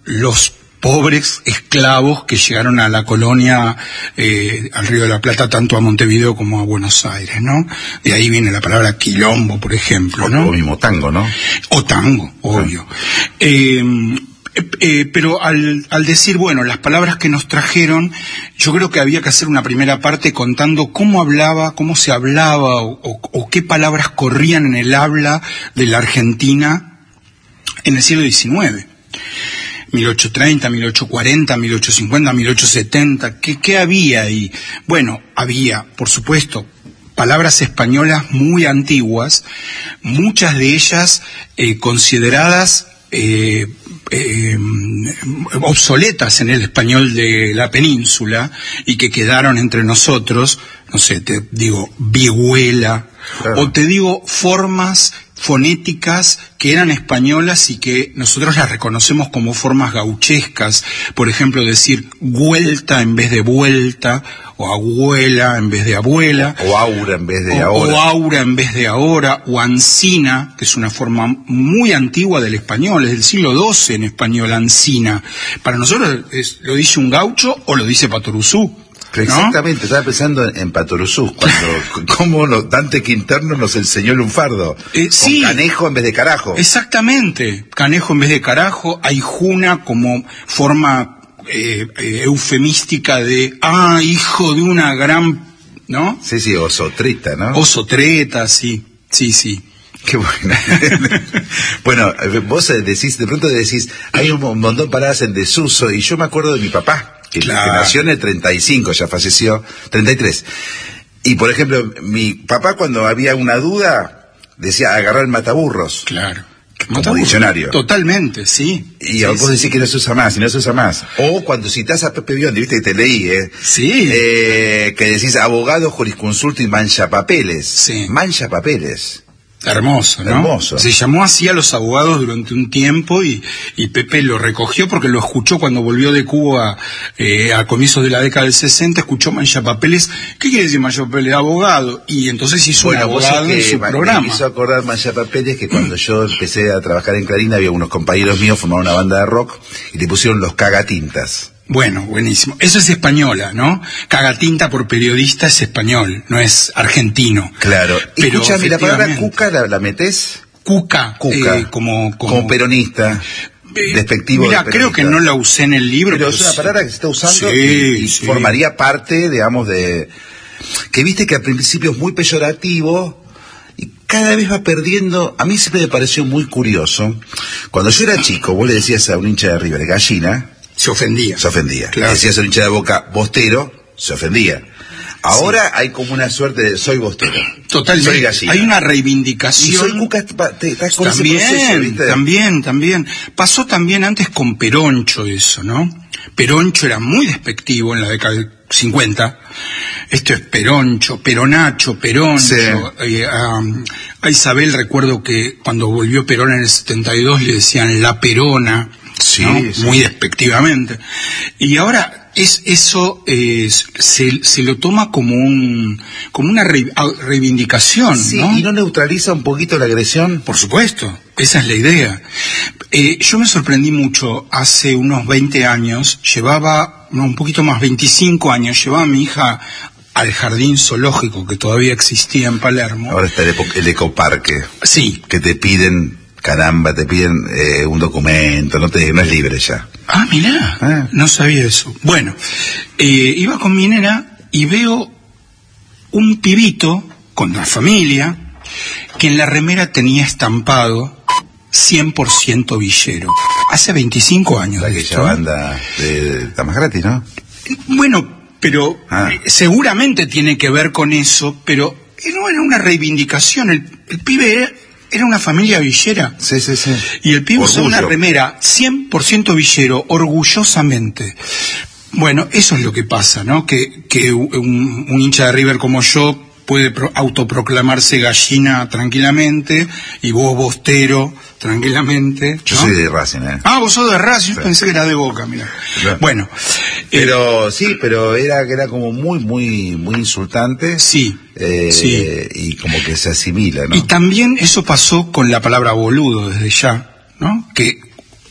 los pobres esclavos que llegaron a la colonia, al Río de la Plata, tanto a Montevideo como a Buenos Aires, ¿no? De ahí viene la palabra quilombo, por ejemplo, ¿no? O mismo tango, ¿no? O tango, obvio. Pero al decir, bueno, las palabras que nos trajeron, yo creo que había que hacer una primera parte contando cómo se hablaba, o qué palabras corrían en el habla de la Argentina en el siglo XIX. 1830, 1840, 1850, 1870, ¿qué había ahí? Bueno, había, por supuesto, palabras españolas muy antiguas, muchas de ellas consideradas obsoletas en el español de la península y que quedaron entre nosotros, no sé, te digo vihuela, claro. O te digo formas fonéticas que eran españolas y que nosotros las reconocemos como formas gauchescas, por ejemplo decir vuelta en vez de vuelta, o abuela en vez de abuela, o aura en vez de ahora, o aura en vez de ahora, o ancina, que es una forma muy antigua del español, es del siglo XII en español, ancina. Para nosotros lo dice un gaucho o lo dice Patoruzú. ¿No? Exactamente, estaba pensando en Patoruzú, cómo Dante Quinterno nos enseñó el lunfardo, sí, con canejo en vez de carajo. Exactamente, canejo en vez de carajo, aijuna como forma eufemística de, hijo de una gran, ¿no? Sí, osotreta, ¿no? Osotreta, sí. Qué bueno. Bueno, vos de pronto decís, hay un montón de palabras en desuso, y yo me acuerdo de mi papá, que nació en el 35, ya falleció, 33. Y por ejemplo, mi papá cuando había una duda, decía agarrar el mataburros. Claro. Como diccionario. Totalmente, sí. Y vos decís que no se usa más, y no se usa más. O cuando citás a Pepe Biondi, viste que te leí, Sí. Que decís abogado, jurisconsulto y manchapapeles. Sí. Manchapapeles. Hermoso, ¿no? Hermoso. Se llamó así a los abogados durante un tiempo y Pepe lo recogió porque lo escuchó cuando volvió de Cuba a comienzos de la década del 60, escuchó manchapapeles. ¿Qué quiere decir manchapapeles? Abogado. Y entonces hizo un abogado en su programa. Me hizo acordar manchapapeles que cuando yo empecé a trabajar en Clarín había unos compañeros míos, formaron una banda de rock y le pusieron los cagatintas. Bueno, buenísimo. Eso es española, ¿no? Cagatinta por periodista es español, no es argentino. Claro. Pero escúchame, ¿la palabra cuca la metés? Cuca. Como peronista. Despectivo. Mira, creo que no la usé en el libro. Pero es una palabra que se está usando y sí. Formaría parte, digamos, de... Que viste que al principio es muy peyorativo y cada vez va perdiendo... A mí siempre me pareció muy curioso. Cuando yo era chico, vos le decías a un hincha de River, gallina... Se ofendía. Claro. Decías a un hincha de Boca, bostero, se ofendía. Ahora sí. Hay como una suerte de soy bostero. Totalmente. Soy gallina. Hay una reivindicación. Y soy cuca, estás con también, ese proceso, ¿viste? También. Pasó también antes con Peroncho eso, ¿no? Peroncho era muy despectivo en la década del 50. Esto es Peroncho, Peronacho, Peroncho. Sí. A Isabel recuerdo que cuando volvió Perón en el 72 le decían la Perona. Sí, ¿no? Sí. Muy despectivamente. Y ahora se lo toma como una reivindicación, sí, ¿no? ¿Y no neutraliza un poquito la agresión? Por supuesto, esa es la idea. Yo me sorprendí mucho, hace unos 20 años, un poquito más, 25 años, llevaba a mi hija al jardín zoológico que todavía existía en Palermo. Ahora está el ecoparque. Sí. Que te piden... Caramba, te piden un documento, no es libre ya. Mirá, no sabía eso. Bueno, iba con mi nena y veo un pibito con la familia que en la remera tenía estampado 100% villero. Hace 25 años. Aquella banda de Damas Gratis, ¿no? Bueno, pero seguramente tiene que ver con eso, pero no era una reivindicación. El pibe era una familia villera. Sí. Y el pibe usaba una remera 100% villero, orgullosamente. Bueno, eso es lo que pasa, ¿no? Que un hincha de River como yo puede autoproclamarse gallina tranquilamente, y vos bostero tranquilamente, ¿no? Yo soy de Racing, vos sos de Racing, yo pensé que era de Boca, mira. Claro. Bueno. Pero era como muy insultante. Sí. Y como que se asimila, ¿no? Y también eso pasó con la palabra boludo desde ya, ¿no? Que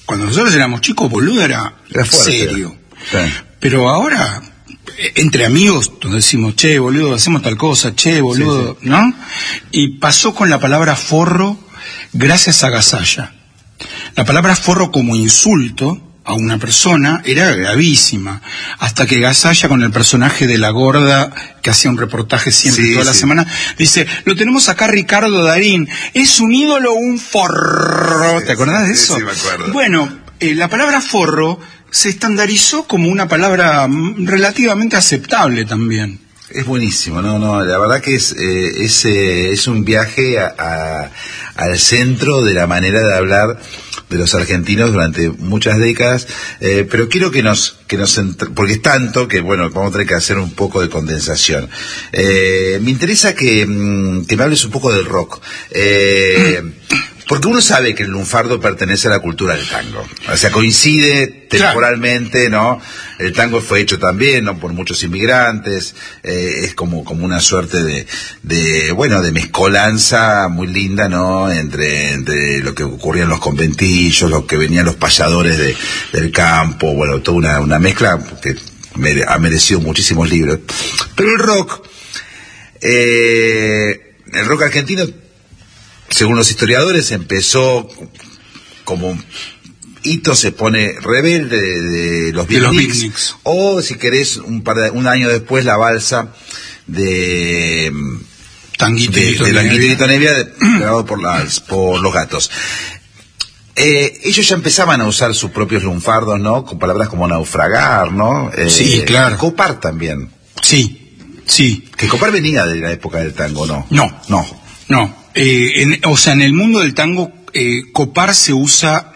Cuando nosotros éramos chicos, boludo era fuerte, serio. Sí. Pero ahora, entre amigos, nos decimos, che, boludo, hacemos tal cosa, che, boludo, sí. ¿no? Y pasó con la palabra forro gracias a Gasalla. La palabra forro como insulto a una persona era gravísima, hasta que Gasalla, con el personaje de la gorda que hacía un reportaje siempre toda la semana, dice, lo tenemos acá Ricardo Darín, es un ídolo, un forro. ¿Te acordás de eso? Sí, me acuerdo. Bueno, la palabra forro se estandarizó como una palabra relativamente aceptable también. Es buenísimo, no, la verdad que es un viaje al centro de la manera de hablar de los argentinos durante muchas décadas, pero quiero que nos porque es tanto que, bueno, vamos a tener que hacer un poco de condensación. Me interesa que me hables un poco del rock. Porque uno sabe que el lunfardo pertenece a la cultura del tango. O sea, coincide temporalmente, ¿no? El tango fue hecho también, ¿no?, por muchos inmigrantes. Es como una suerte de mezcolanza muy linda, ¿no? Entre lo que ocurría en los conventillos, lo que venían los payadores del campo, bueno, toda una mezcla que ha merecido muchísimos libros. Pero el rock argentino, según los historiadores, empezó como hito, se pone rebelde de los beatniks, o si querés un año después la balsa de Tanguito Nevia, grabado por los Gatos. Ellos ya empezaban a usar sus propios lunfardos, ¿no? Con palabras como naufragar, ¿no? Sí, claro. Copar también. Sí. Que copar venía de la época del tango, ¿no? No. En el mundo del tango, copar se usa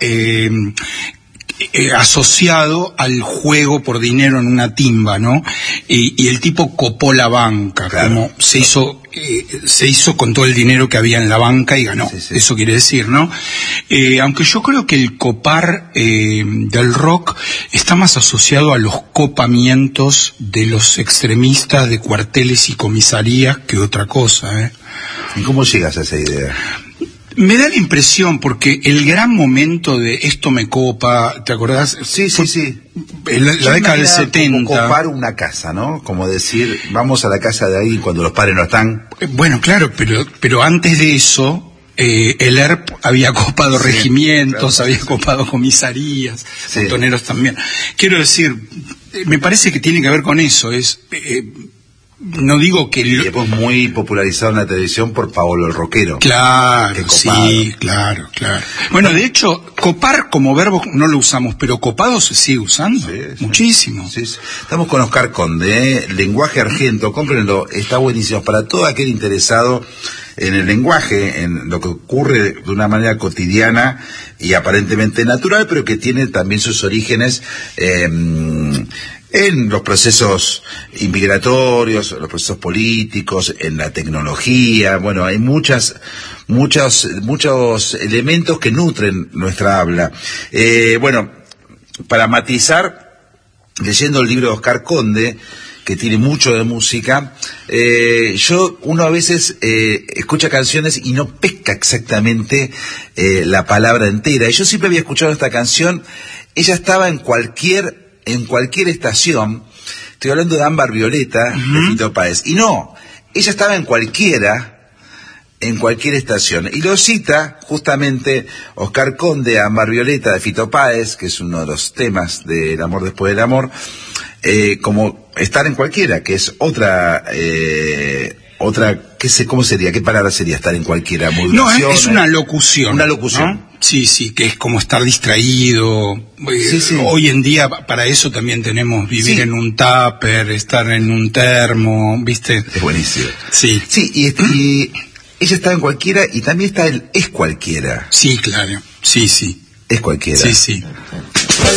asociado al juego por dinero en una timba, ¿no? Y el tipo copó la banca, claro, como se hizo con todo el dinero que había en la banca y ganó. Sí. Eso quiere decir, ¿no? Aunque yo creo que el copar del rock está más asociado a los copamientos de los extremistas de cuarteles y comisarías que otra cosa, ¿eh? ¿Y cómo llegas a esa idea? Me da la impresión, porque el gran momento de esto me copa, ¿te acordás? Sí. La década del 70. Como copar una casa, ¿no? Como decir, vamos a la casa de ahí cuando los padres no están. Bueno, claro, pero antes de eso, el ERP había copado regimientos, claro, había copado comisarías, montoneros también. Quiero decir, me parece que tiene que ver con eso, no digo que... Y después muy popularizado en la televisión por Paolo el Rockero. Claro, sí, claro. Bueno, de hecho, copar como verbo no lo usamos, pero copado se sigue usando, muchísimo. Sí. Estamos con Oscar Conde, Lenguaje Argento, cómprenlo, está buenísimo para todo aquel interesado en el lenguaje, en lo que ocurre de una manera cotidiana y aparentemente natural, pero que tiene también sus orígenes en los procesos inmigratorios, los procesos políticos, en la tecnología. Bueno, hay muchos elementos que nutren nuestra habla. Bueno, para matizar, leyendo el libro de Oscar Conde, que tiene mucho de música, uno a veces escucha canciones y no pesca exactamente la palabra entera. Y yo siempre había escuchado esta canción, ella estaba en cualquier estación. Estoy hablando de Ámbar Violeta, de Fito Páez. Y no, ella estaba en cualquier estación. Y lo cita justamente Oscar Conde, Ámbar Violeta, de Fito Páez, que es uno de los temas del amor después del amor, como estar en cualquiera, que es otra, ¿cómo sería? ¿Qué palabra sería estar en cualquiera? No, es una locución. Una locución. ¿No? Sí, que es como estar distraído. Sí. Hoy en día para eso también tenemos vivir en un tupper, estar en un termo, ¿viste? Es buenísimo. Sí, y ella está en cualquiera y también está el es cualquiera. Sí, claro. Sí. Es cualquiera. Sí.